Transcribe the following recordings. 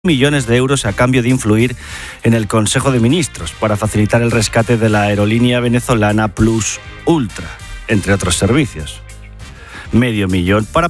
millones de euros a cambio de influir en el Consejo de Ministros para facilitar el rescate de la aerolínea venezolana Plus Ultra, entre otros servicios. Medio millón para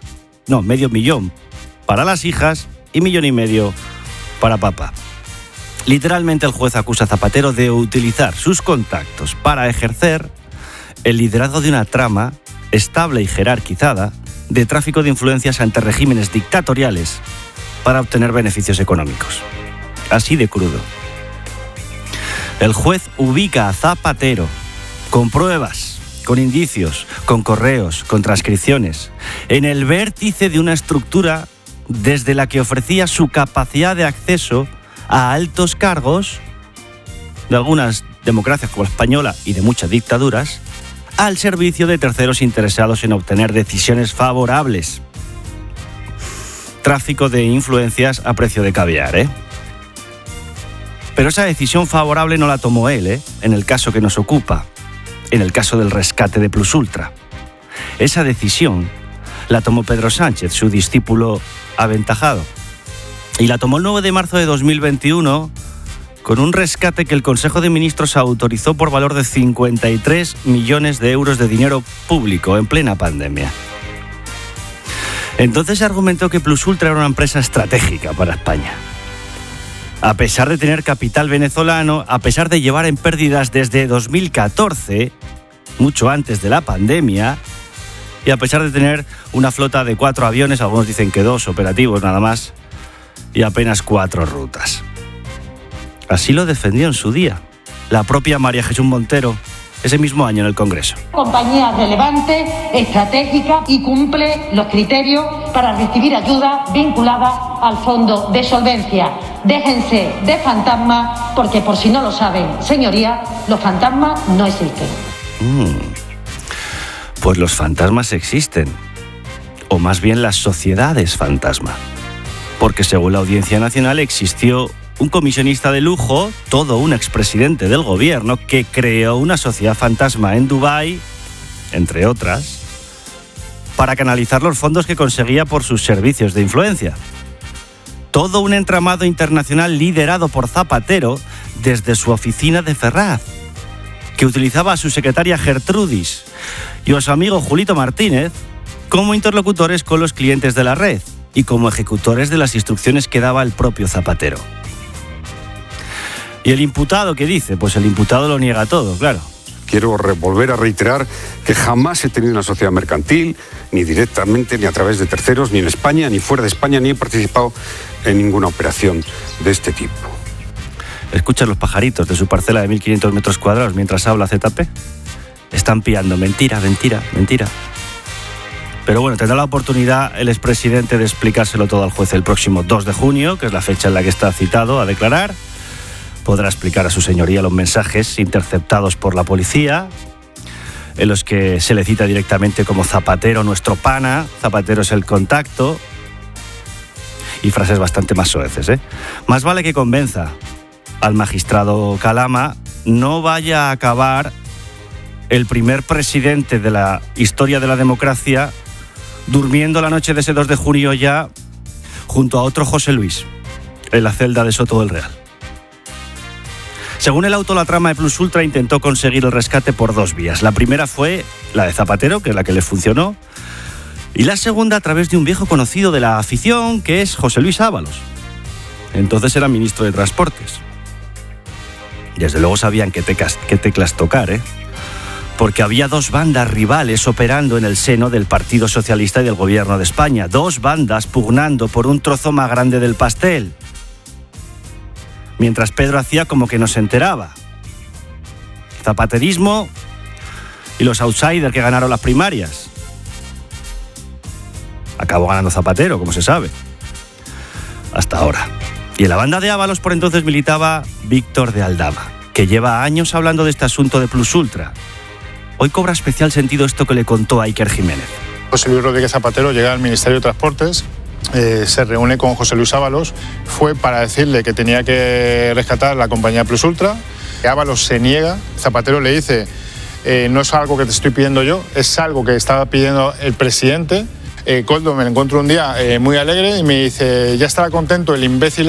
las hijas y 1,5 millones para papá. Literalmente el juez acusa a Zapatero de utilizar sus contactos para ejercer el liderazgo de una trama estable y jerarquizada de tráfico de influencias ante regímenes dictatoriales para obtener beneficios económicos. Así de crudo. El juez ubica a Zapatero con pruebas, con indicios, con correos, con transcripciones, en el vértice de una estructura desde la que ofrecía su capacidad de acceso a altos cargos de algunas democracias como la española y de muchas dictaduras, al servicio de terceros interesados en obtener decisiones favorables. Tráfico de influencias a precio de caviar, ¿eh? Pero esa decisión favorable no la tomó él, en el caso que nos ocupa, en el caso del rescate de Plus Ultra. Esa decisión la tomó Pedro Sánchez, su discípulo aventajado. Y la tomó el 9 de marzo de 2021 con un rescate que el Consejo de Ministros autorizó por valor de 53 millones de euros de dinero público en plena pandemia. Entonces se argumentó que Plus Ultra era una empresa estratégica para España. A pesar de tener capital venezolano, a pesar de llevar en pérdidas desde 2014, mucho antes de la pandemia, y a pesar de tener una flota de 4 aviones, algunos dicen que 2 operativos nada más, y apenas 4 rutas. Así lo defendió en su día la propia María Jesús Montero, ese mismo año en el Congreso. Compañía relevante, estratégica y cumple los criterios para recibir ayuda vinculada al fondo de solvencia. Déjense de fantasmas, porque por si no lo saben, señoría, los fantasmas no existen. Pues los fantasmas existen, o más bien las sociedades fantasma, porque según la Audiencia Nacional existió un comisionista de lujo, todo un expresidente del gobierno, que creó una sociedad fantasma en Dubái, entre otras, para canalizar los fondos que conseguía por sus servicios de influencia. Todo un entramado internacional liderado por Zapatero desde su oficina de Ferraz, que utilizaba a su secretaria Gertrudis y a su amigo Julito Martínez como interlocutores con los clientes de la red y como ejecutores de las instrucciones que daba el propio Zapatero. ¿Y el imputado qué dice? Pues el imputado lo niega todo, claro. Quiero volver a reiterar que jamás he tenido una sociedad mercantil, ni directamente, ni a través de terceros, ni en España, ni fuera de España, ni he participado en ninguna operación de este tipo. ¿Escuchan los pajaritos de su parcela de 1.500 metros cuadrados mientras habla ZP? Están pillando mentira, mentira, mentira. Pero bueno, tendrá la oportunidad el expresidente de explicárselo todo al juez el próximo 2 de junio, que es la fecha en la que está citado a declarar. Podrá explicar a su señoría los mensajes interceptados por la policía, en los que se le cita directamente como Zapatero nuestro pana, Zapatero es el contacto, y frases bastante más soeces, ¿eh? Más vale que convenza al magistrado Calama, no vaya a acabar el primer presidente de la historia de la democracia durmiendo la noche de ese 2 de junio ya junto a otro José Luis, en la celda de Soto del Real. Según el auto, la trama de Plus Ultra intentó conseguir el rescate por 2 vías. La primera fue la de Zapatero, que es la que le funcionó, y la segunda a través de un viejo conocido de la afición, que es José Luis Ábalos. Entonces era ministro de Transportes. Desde luego sabían qué teclas tocar, ¿eh? Porque había 2 bandas rivales operando en el seno del Partido Socialista y del Gobierno de España. 2 bandas pugnando por un trozo más grande del pastel. Mientras Pedro hacía como que no se enteraba. Zapaterismo y los outsiders que ganaron las primarias. Acabó ganando Zapatero, como se sabe. Hasta ahora. Y en la banda de Ábalos por entonces militaba Víctor de Aldama, que lleva años hablando de este asunto de Plus Ultra. Hoy cobra especial sentido esto que le contó a Iker Jiménez. José Luis Rodríguez Zapatero llega al Ministerio de Transportes, se reúne con José Luis Ábalos, fue para decirle que tenía que rescatar la compañía Plus Ultra. Ábalos se niega, Zapatero le dice, no es algo que te estoy pidiendo yo, es algo que estaba pidiendo el presidente. Koldo me lo encuentro un día muy alegre y me dice, ya estará contento el imbécil